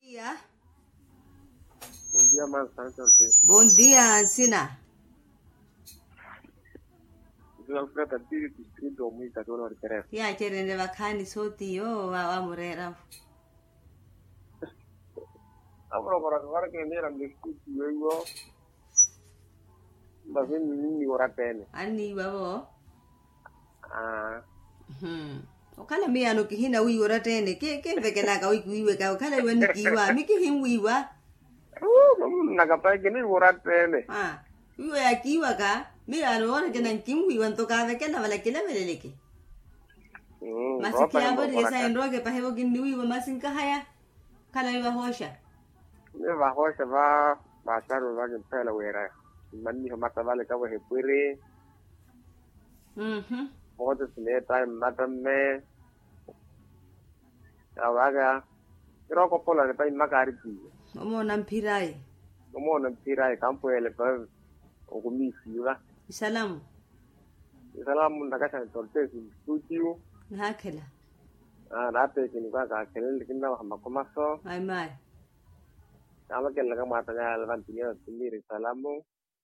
dia. Bom dia, Mansanto. Bom dia, Ancina. Tunafika distrito mwita tono riteref. Ya cherende vakani soti yo wa murera. Abro para que nera mdiskuti wewe. Bazeni nini waratene. Ani babo. Okala mi ano kihina wi oratene ke vekena ka wi kuiwe ka okala wani kiwa mi kihin wiwa. Nakapai que ni waratene. Wiwa ya kiwa ka mi ano ora kena kin wiwa ntoka vekena wala kila meleleke. Masikia bodi esa enroge pa hebo kin wiwa masinka haya. Kala wiwa hosha. Ni va hosha va pasaro va que pela wera. Mani mata vale ka we puri. Bodo sine tai matame. Awaga. Ro ko pola ne pai makari ti. Omo nampirai. Omo nampirai kampo ele pa okumisi yura. Salamu. Salamu nakasha torte studio. Nakela. Nate kini ka kele kinna makomaso. Ai mai. Kama kele ka matanya alvantinya timiri salamu.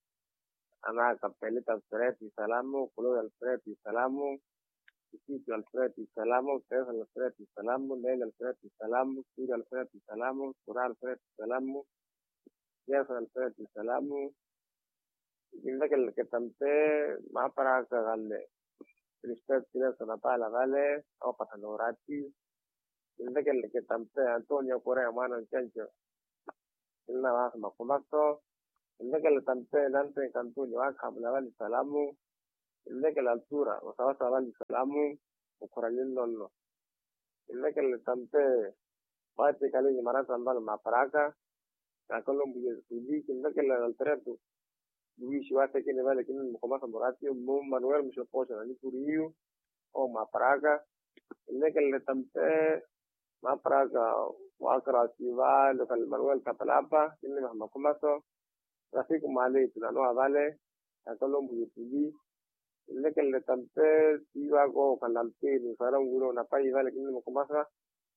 Ana kapelita Alfredi salamu, Kulo Alfredi salamu, Sisi Alfredi salamu, Tef Alfredi salamu, Nel Alfredi salamu, Siri Alfredi salamu, Sura Alfredi salamu, Yes Alfredi salamu. Inda que tampe ma para galle. Cristo tira sana pala galle, o patanorati. Inda que tampe Antonio Correa mano chancho. Inda más makumato. El que le tante delante en Cantuño, la vale salamu, el que la altura, o sea, vale salamu, o coraliendo no. El que le tante, pate cali y marata andal maparaca, la Colombia subí, el que le alteratu, Luis Chuate que le vale que no como Moratio, Manuel Micho Pocha, ni Curiu, o maparaca, el que le tante, maparaca, Wakra Siva, local Manuel Catalapa, que le más comazo. Rafiki mali tunanoa vale akalombu yutuli ile kele tampe siwa go kalampini sala nguro na pai vale kini mokomasa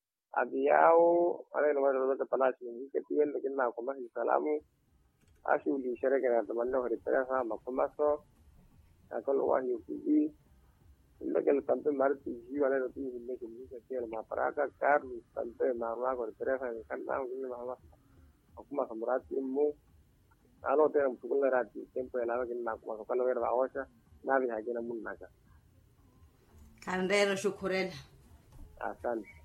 adiao ale no vale rote palaci ni que tiene que na komasa salamu ashuli shereke na tamando hritera sa mokomaso akalo wa yutuli ile kele tampe marti jiwa ale no tiene que ni que tiene ma paraka carlos tampe mama go hritera sa kanna ngini mama mokomasa murati mu Alo te mtukula rati tempo elawa kina kwa kalo vera baosha nabi hakina munaka. Kandero shukurela. Asante.